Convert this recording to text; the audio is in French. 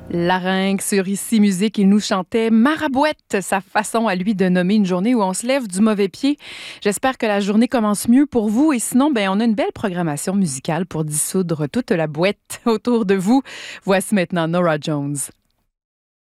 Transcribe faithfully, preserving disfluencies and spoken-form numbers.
Larynx sur Ici Musique, il nous chantait Marabouette, sa façon à lui de nommer une journée où on se lève du mauvais pied. J'espère que la journée commence mieux pour vous et sinon, ben, on a une belle programmation musicale pour dissoudre toute la boîte autour de vous. Voici maintenant Norah Jones.